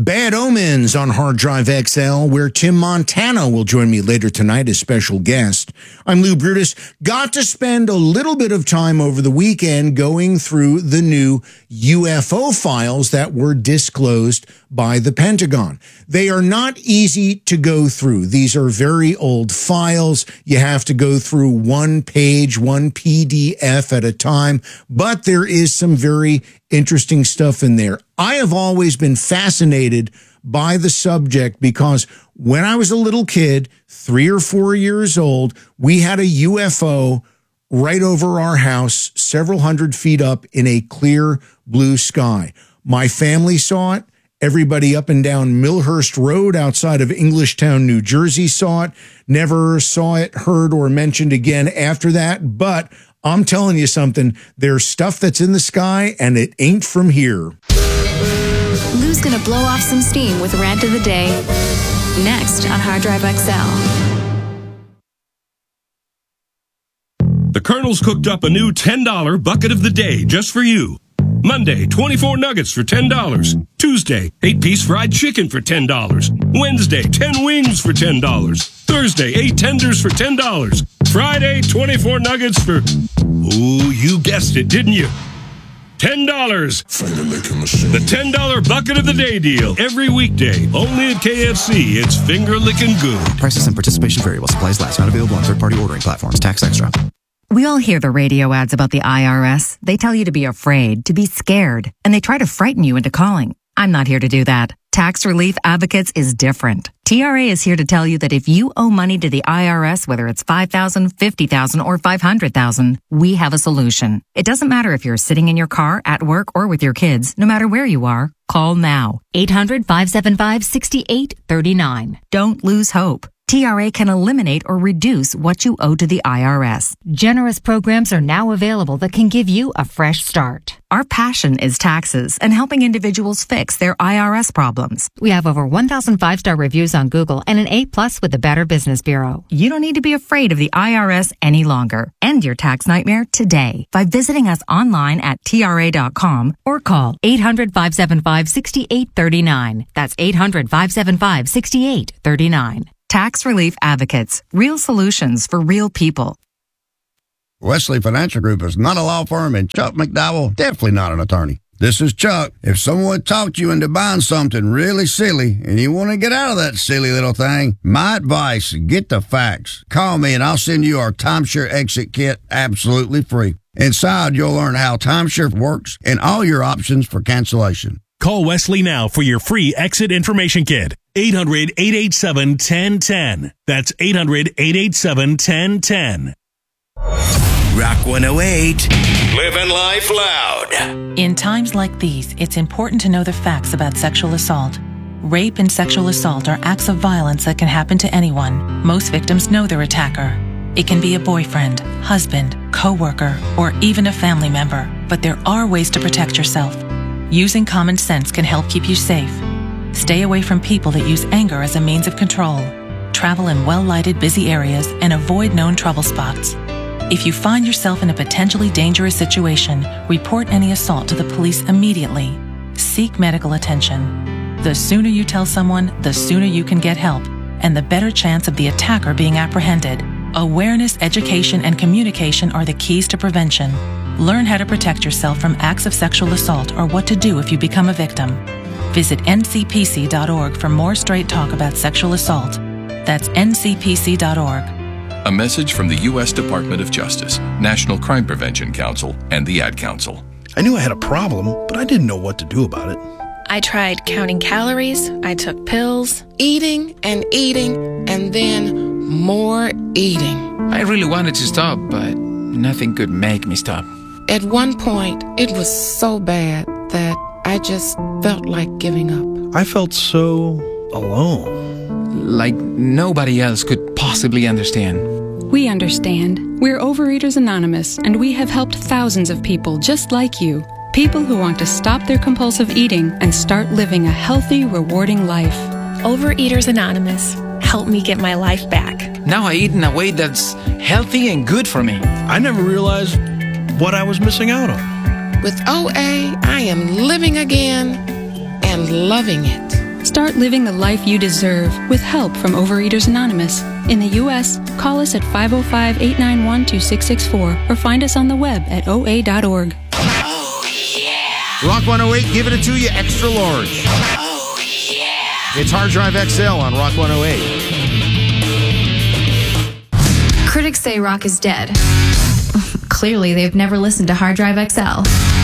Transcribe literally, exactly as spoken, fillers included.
Bad Omens on Hard Drive X L, where Tim Montana will join me later tonight as special guest. I'm Lou Brutus. Got to spend a little bit of time over the weekend going through the new U F O files that were disclosed by the Pentagon. They are not easy to go through. These are very old files. You have to go through one page, one P D F at a time, but there is some very interesting stuff in there. I have always been fascinated by the subject because when I was a little kid, three or four years old, we had a U F O right over our house, several hundred feet up in a clear blue sky. My family saw it. Everybody up and down Millhurst Road outside of Englishtown, New Jersey saw it. Never saw it, heard, or mentioned again after that. But I'm telling you something, there's stuff that's in the sky and it ain't from here. Lou's gonna blow off some steam with Rant of the Day next on Hard Drive X L. The Colonel's cooked up a new ten dollar bucket of the day just for you. Monday, twenty-four nuggets for ten dollars. Tuesday, eight piece fried chicken for ten dollars. Wednesday, ten wings for ten dollars. Thursday, eight tenders for ten dollars. Friday, twenty-four nuggets for, ooh, you guessed it, didn't you? ten dollars. The ten dollar bucket of the day deal. Every weekday, only at K F C. It's finger-licking good. Prices and participation vary while supplies last. Not available on third-party ordering platforms. Tax extra. We all hear the radio ads about the I R S. They tell you to be afraid, to be scared, and they try to frighten you into calling. I'm not here to do that. Tax Relief Advocates is different. T R A is here to tell you that if you owe money to the I R S, whether it's five thousand dollars, fifty thousand dollars, or five hundred thousand dollars, we have a solution. It doesn't matter if you're sitting in your car, at work, or with your kids. No matter where you are, call now. eight hundred, five seven five, six eight three nine. Don't lose hope. T R A can eliminate or reduce what you owe to the I R S. Generous programs are now available that can give you a fresh start. Our passion is taxes and helping individuals fix their I R S problems. We have over one thousand five-star reviews on Google and an A plus with the Better Business Bureau. You don't need to be afraid of the I R S any longer. End your tax nightmare today by visiting us online at T R A dot com or call eight hundred, five seven five, six eight three nine. That's eight hundred, five seven five, six eight three nine. Tax Relief Advocates. Real solutions for real people. Wesley Financial Group is not a law firm, and Chuck McDowell, definitely not an attorney. This is Chuck. If someone talked you into buying something really silly and you want to get out of that silly little thing, my advice, get the facts. Call me and I'll send you our timeshare exit kit absolutely free. Inside, you'll learn how timeshare works and all your options for cancellation. Call Wesley now for your free exit information kit. eight hundred, eight eight seven, one zero one zero. That's eight hundred, eight eight seven, one zero one zero. Rock one oh eight. Living life loud. In times like these, it's important to know the facts about sexual assault. Rape and sexual assault are acts of violence that can happen to anyone. Most victims know their attacker. It can be a boyfriend, husband, co-worker, or even a family member. But there are ways to protect yourself. Using common sense can help keep you safe. Stay away from people that use anger as a means of control. Travel in well-lighted, busy areas and avoid known trouble spots. If you find yourself in a potentially dangerous situation, report any assault to the police immediately. Seek medical attention. The sooner you tell someone, the sooner you can get help, and the better chance of the attacker being apprehended. Awareness, education, and communication are the keys to prevention. Learn how to protect yourself from acts of sexual assault or what to do if you become a victim. Visit N C P C dot org for more straight talk about sexual assault. That's N C P C dot org. A message from the U S Department of Justice, National Crime Prevention Council, and the Ad Council. I knew I had a problem, but I didn't know what to do about it. I tried counting calories, I took pills, eating and eating, and then more eating. I really wanted to stop, but nothing could make me stop. At one point, it was so bad that I just felt like giving up. I felt so alone. Like nobody else could possibly understand. We understand. We're Overeaters Anonymous, and we have helped thousands of people just like you. People who want to stop their compulsive eating and start living a healthy, rewarding life. Overeaters Anonymous helped me get my life back. Now I eat in a way that's healthy and good for me. I never realized what I was missing out on. With O A, I am living again and loving it. Start living the life you deserve with help from Overeaters Anonymous. In the U S, call us at five oh five, eight nine one, two six six four or find us on the web at O A dot org. Rock one oh eight, giving it to you extra large. Oh, yeah. It's Hard Drive X L on Rock one oh eight. Critics say rock is dead. Clearly, they've never listened to Hard Drive X L.